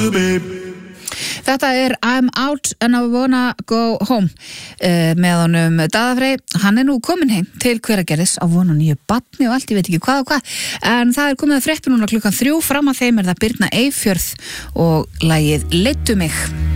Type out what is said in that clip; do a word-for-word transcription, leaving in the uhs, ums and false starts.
closer, babe. Þetta er I'm out and I wanna go home uh, með honum Daðafrey. Hann er nú komin heim til Hveragerðis á vonu nýju barni og allt, ég veit ekki hvað og hvað, en það er komið að fréttu núna klukkan þrjú. Fram að þeim er það Birna Eyfjörð og lagið Leiddu mig.